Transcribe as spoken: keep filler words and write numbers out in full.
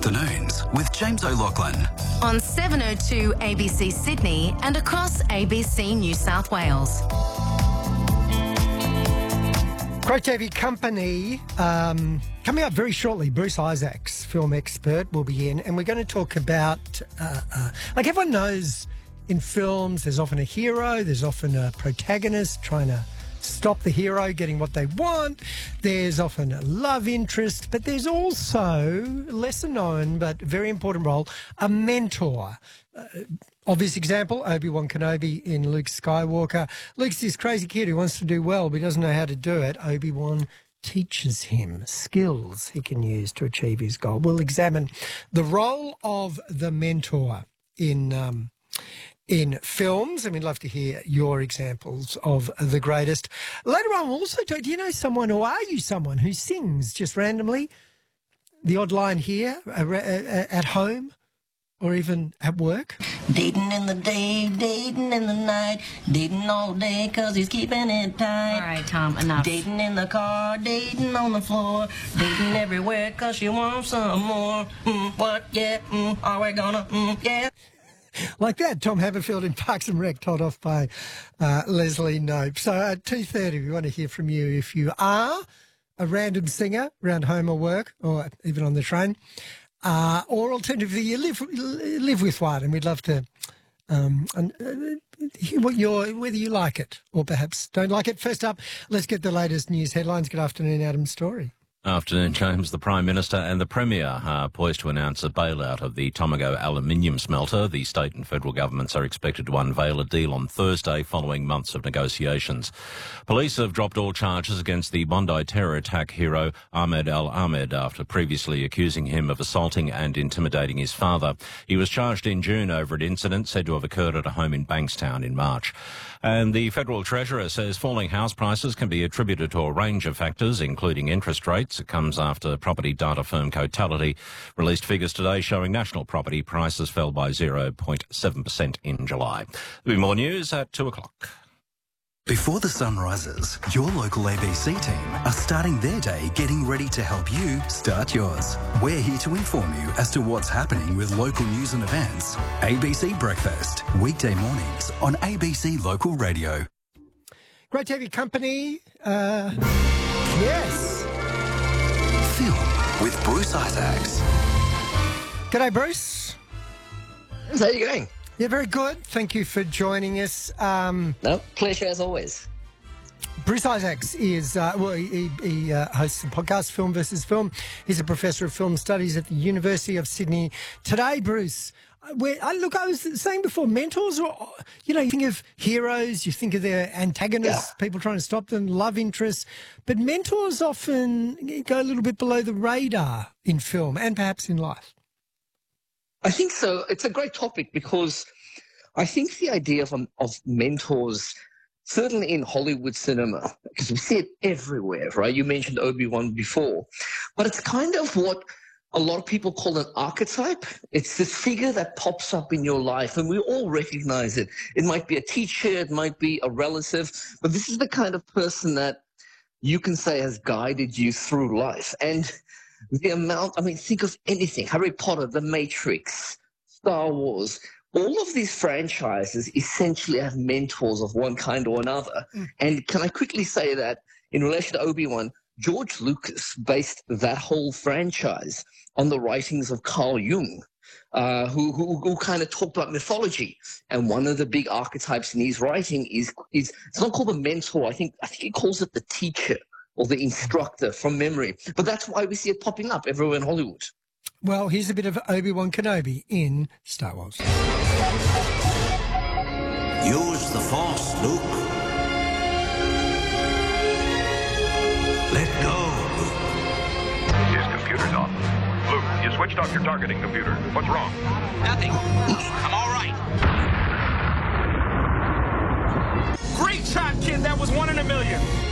Afternoons with James O'Loughlin. On seven oh two A B C Sydney and across A B C New South Wales. Great T V company. Um, coming up very shortly, Bruce Isaacs, film expert, will be in, and we're going to talk about, uh, uh, like everyone knows in films, there's often a hero, there's often a protagonist trying to stop the hero getting what they want. There's often a love interest, but there's also, lesser known but very important role, a mentor. Uh, obvious example, Obi-Wan Kenobi in Luke Skywalker. Luke's this crazy kid who wants to do well, but he doesn't know how to do it. Obi-Wan teaches him skills he can use to achieve his goal. We'll examine the role of the mentor in um, in films, and we'd love to hear your examples of the greatest. Later on, we'll also talk, do you know someone, or are you someone who sings just randomly the odd line here uh, uh, at home or even at work? Dating in the day, dating in the night, dating all day cause he's keeping it tight. All right, Tom, enough. Dating in the car, dating on the floor, dating everywhere cause she wants some more. Mm, what, yeah, mm, are we gonna, mm, yeah. Like that, Tom Haverfield in Parks and Rec, told off by uh, Leslie Knope. So at two thirty, we want to hear from you if you are a random singer around home or work or even on the train, uh, or alternatively, you live live with one, and we'd love to um, hear what you're, whether you like it or perhaps don't like it. First up, let's get the latest news headlines. Good afternoon, Adam Story. Afternoon, James. The Prime Minister and the Premier are poised to announce a bailout of the Tomago aluminium smelter. The state and federal governments are expected to unveil a deal on Thursday following months of negotiations. Police have dropped all charges against the Bondi terror attack hero Ahmed Al-Ahmed after previously accusing him of assaulting and intimidating his father. He was charged in June over an incident said to have occurred at a home in Bankstown in March. And the Federal Treasurer says falling house prices can be attributed to a range of factors, including interest rates. It comes after property data firm Cotality released figures today showing national property prices fell by zero point seven percent in July. There'll be more news at two o'clock. Before the sun rises, your local A B C team are starting their day getting ready to help you start yours. We're here to inform you as to what's happening with local news and events. A B C Breakfast, weekday mornings on A B C Local Radio. Great T V company. Uh, yes. Film with Bruce Isaacs. G'day, Bruce. How are you going? Yeah, very good. Thank you for joining us. Um, No, pleasure as always. Bruce Isaacs is, uh, well, he, he uh, hosts a podcast, Film versus Film. He's a professor of film studies at the University of Sydney. Today, Bruce, where, uh, look, I was saying before, mentors, are, you know, you think of heroes, you think of their antagonists, Yeah. people trying to stop them, love interests, but mentors often go a little bit below the radar in film and perhaps in life. I think so. It's a great topic because I think the idea of, um, of mentors, certainly in Hollywood cinema, because we see it everywhere, right? You mentioned Obi-Wan before, but it's kind of what a lot of people call an archetype. It's this figure that pops up in your life, and we all recognize it. It might be a teacher, it might be a relative, but this is the kind of person that you can say has guided you through life. And the amount, I mean, think of anything, Harry Potter, The Matrix, Star Wars, all of these franchises essentially have mentors of one kind or another. Mm. And can I quickly say that in relation to Obi-Wan, George Lucas based that whole franchise on the writings of Carl Jung, uh, who, who, who kind of talked about mythology. And one of the big archetypes in his writing is, is it's not called the mentor, I think, I think he calls it the teacher, or the instructor from memory. But that's why we see it popping up everywhere in Hollywood. Well, here's a bit of Obi-Wan Kenobi in Star Wars. Use the Force, Luke. Let go, Luke. His computer's off. Luke, you switched off your targeting computer. What's wrong? Nothing. I'm all right. Great shot, kid. That was one in a million.